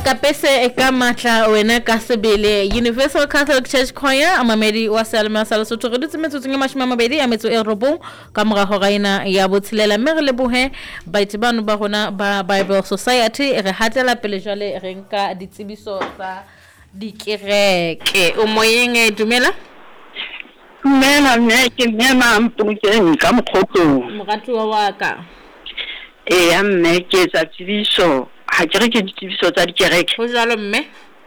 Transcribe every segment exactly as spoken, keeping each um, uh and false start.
Kapese e ka matla wena ka sebele Universal Catholic Church Choir amamedi wa Salma Salosoto re dutse metsotso nge mashima mabedi a metso e robong ka mora hora ina ya botshelela mme re lebohe baitebano ba rona ba Bible Society re hatela pele jwale re nka ditsebiso tsa dikereke o moyeng e dumela Mena mme ke mema mpukeng ka mokgotong mogatu wa ka e ya mme ke tsa tsebiso ha ke re ke ditsebiso tsa dikereke ho jalo mme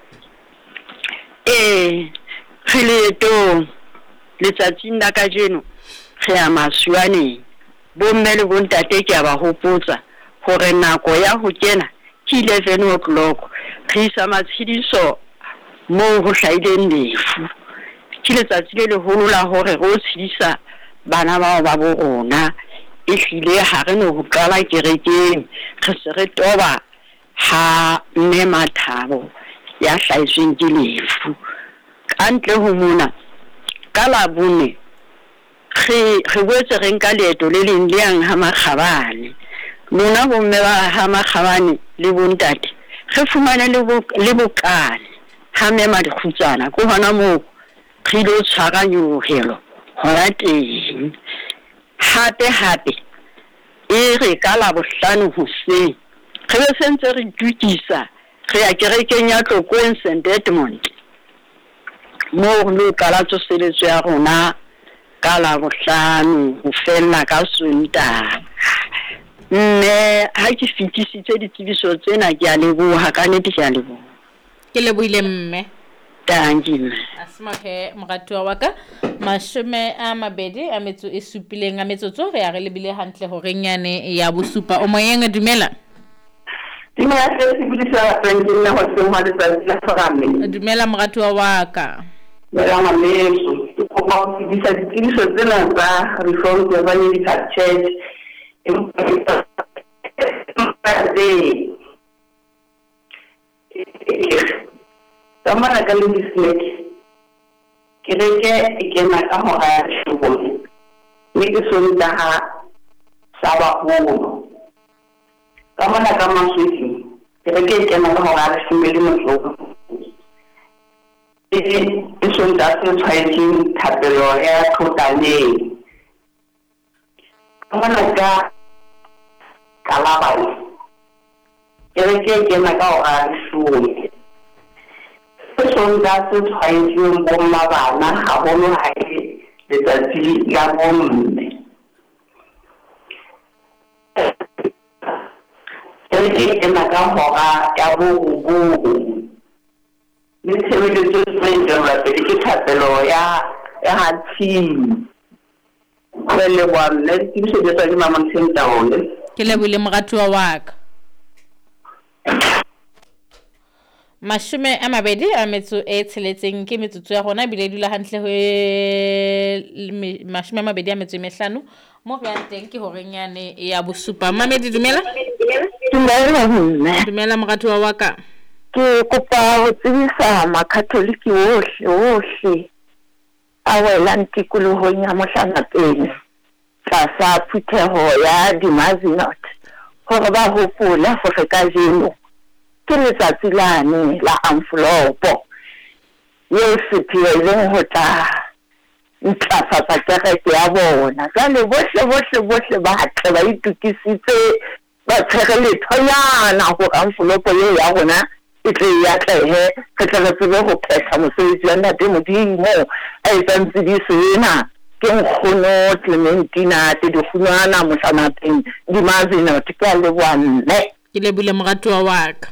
eh re leto letsatsing la kajeno re ya masuane bo mme le bontate ke ba hopotsa hore nako ya ho kena ke eleven o'clock re isa matshidiso mo ho hlaileng lefu ke letsatsi le leholo la hore re o tshidisa bana ba ba bo rona e hlile ha re no ho qala kerekeng re se re toba ha mme Mathabo ya hlaisweng ke lefu kantle ho mona ka la bone re re botse re nka leeto le leng le yang ha makgabane lona bo mme ba ha makgabane le bontate re fumane le bo le bokane ha mema dikhutsana ko hona mo re lo tshwara nyohelo hona teng hape hape e re ka la bohlano hoseng re be sentse re tukisa re ya kerekeng ya Tlokong Saint Edmund mo lo kala tsoseletso ya rona ka la bohlano ho fella ka Sontaha mme ha ke fitisitse ditsebiso tsena ke a leboha ka nnete ke a leboha ke lebohile mme tangina asma he mogatu wa ka mashome a mabedi a metso e supileng a metsotso re ya re lebile hantle ho renyane ya bosupa o moyeng dumela Dumela se sebedisa pengina ho tsoma le tsa forame dumela mogatu wa ka Mela mameso ko ba o sebedisa ditsebiso tsena tsa Reformed Evangelical Church Tamara ka le dislike kereke e kena ka hora ya leshome mme ke Sontaha sa baholo ka mona ka maswetsi kereke e kena ka hora ya leshome le motso e e Sontaha se tshwaetseng thapelo ya thotaneng ka mona ka kalabane kereke e kena ka hora ya leshome Sontaha se tshwaetseng bomma bana haholo ha e letsatsi la bomme kereke e kena ka hora ya borobong le tshebeletso tse ntseng pele ke thapelo ya ya hatsing le le bone ke se tsa di mama sentaole ke lebile mogatu wa ka mashome a mabedi a metso e tsheletseng ke metsotso ya rona bile dula hantle ho mashome a mabedi a metso e mehlano mo re yang teng ke horenyane ya bosupa mamedi dumela dumela mme dumela mogatu wa ka ke kopa ho tsebisa makatholiki ohle ohle a welang tikolohong ya Mohlana pele tlasa phutheho ya Dimazinot hore ba hopola hore ka jeno ke letsatsi lane la Amflopo yeo sephieleng ho tla ntlafatsa kereke ya bona jwale bohle bohle bohle ba tle ba itukisitse ba tshwere lethonyana ho Amflopo yeo ya rona e tle ya tlehe re tle re tsebe ho phetha mosebetsi wa ntate Modimo a etsang tsebiso ena ke nkgono Clementina te dikgunwana Mohlana teng Dimazinot ke a leboha mme ke lebile mogatu wa ka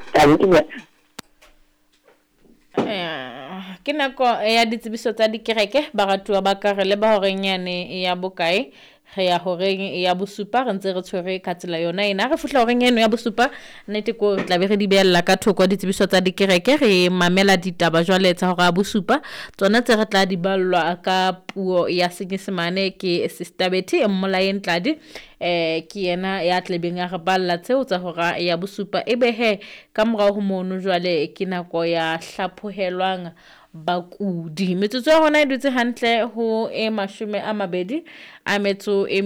eh ke nako ya ditsebiso tsa dikereke ba ratuwa ba ka re le ba horenyane ya bokae re ya horeng ya bosupa re ntse re tshwere ka tsela yona ena re fihla horeng eno ya bosupa nnete ko tla be re di beella ka thoko ditsebiso tsa dikereke re mamela ditaba jwale tsa hore a bosupa tsona tse re tla di ballwa ka puo ya Senyesemane ke Sister Betty Mmolaeng Tladi eh ke yena ya tlebeng ya re balla tseo tsa hore ya bosupa ebe he ka morao ho mono jwale ke nako ya hlaphohelwang bakudi metsotso ya rona e dutse hantle ho e mashome a mabedi a metso e